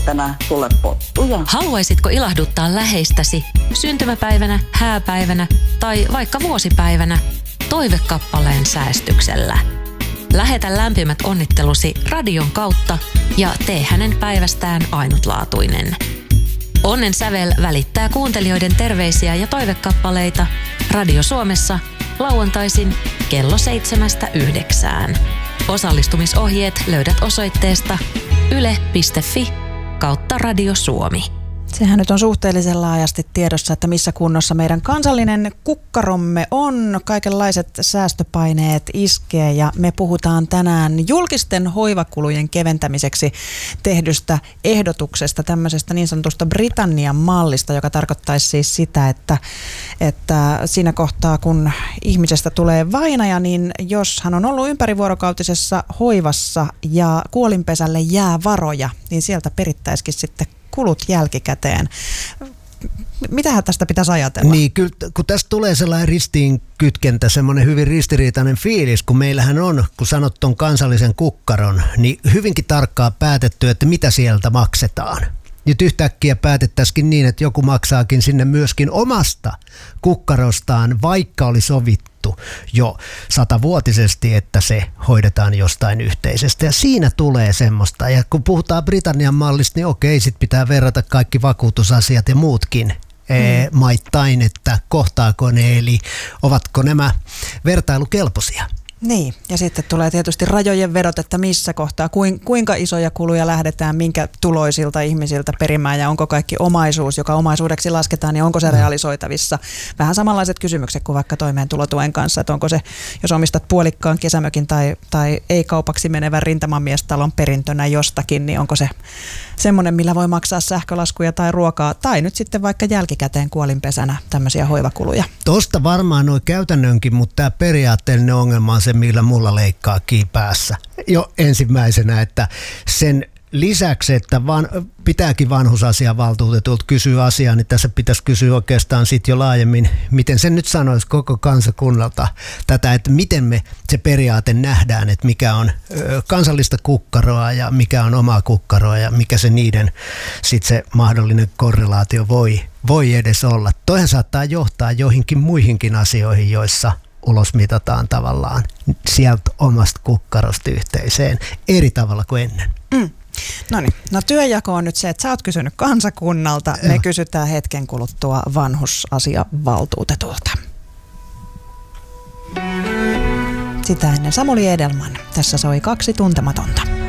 tänään sulle pottuja. Haluaisitko ilahduttaa läheistäsi syntymäpäivänä, hääpäivänä tai vaikka vuosipäivänä toivekappaleen säästyksellä? Lähetä lämpimät onnittelusi radion kautta ja tee hänen päivästään ainutlaatuinen. Onnen sävel välittää kuuntelijoiden terveisiä ja toivekappaleita Radio Suomessa lauantaisin kello 7–9. Osallistumisohjeet löydät osoitteesta yle.fi/Radio Suomi. Sehän nyt on suhteellisen laajasti tiedossa, että missä kunnossa meidän kansallinen kukkaromme on. Kaikenlaiset säästöpaineet iskee ja me puhutaan tänään julkisten hoivakulujen keventämiseksi tehdystä ehdotuksesta, tämmöisestä niin sanotusta Britannian mallista, joka tarkoittaisi siis sitä, että siinä kohtaa kun ihmisestä tulee vainaja, niin jos hän on ollut ympärivuorokautisessa hoivassa ja kuolinpesälle jää varoja, niin sieltä perittäisikin sitten kulut jälkikäteen. Mitähän tästä pitäisi ajatella? Niin, kyllä, kun tästä tulee sellainen ristiinkytkentä, semmoinen hyvin ristiriitainen fiilis, kun meillähän on, kun sanot ton kansallisen kukkaron, niin hyvinkin tarkkaan päätetty, että mitä sieltä maksetaan. Nyt yhtäkkiä päätettäisikin niin, että joku maksaakin sinne myöskin omasta kukkarostaan, vaikka oli sovittu jo 100-vuotisesti, että se hoidetaan jostain yhteisestä. Ja siinä tulee semmoista. Ja kun puhutaan Britannian mallista, niin okei, sit pitää verrata kaikki vakuutusasiat ja muutkin maittain, että kohtaako ne, eli ovatko nämä vertailukelpoisia. Niin, ja sitten tulee tietysti rajojen vedot, että missä kohtaa, kuinka isoja kuluja lähdetään, minkä tuloisilta ihmisiltä perimään ja onko kaikki omaisuus, joka omaisuudeksi lasketaan, niin onko se realisoitavissa. Vähän samanlaiset kysymykset kuin vaikka toimeentulotuen kanssa, että onko se, jos omistat puolikkaan kesämökin tai ei kaupaksi menevän rintamamiestalon perintönä jostakin, niin onko se semmoinen, millä voi maksaa sähkölaskuja tai ruokaa, tai nyt sitten vaikka jälkikäteen kuolinpesänä tämmöisiä hoivakuluja. Tosta varmaan nuo käytännönkin, mutta tämä periaatteellinen ongelma on se, millä mulla leikkaa päässä. Jo ensimmäisenä, että sen lisäksi, että pitääkin vanhusasiavaltuutetulta kysyä asiaa, niin tässä pitäisi kysyä oikeastaan sitten jo laajemmin, miten sen nyt sanoisi koko kansakunnalta tätä, että miten me se periaate nähdään, että mikä on kansallista kukkaroa ja mikä on omaa kukkaroa ja mikä se niiden sitten se mahdollinen korrelaatio voi edes olla. Toihan saattaa johtaa joihinkin muihinkin asioihin, joissa ulosmitataan tavallaan sieltä omasta kukkarosta yhteiseen eri tavalla kuin ennen. No työnjako on nyt se, että sä oot kysynyt kansakunnalta, me kysytään hetken kuluttua vanhusasiavaltuutetulta. Sitä ennen Samuli Edelman. Tässä soi 2 tuntematonta.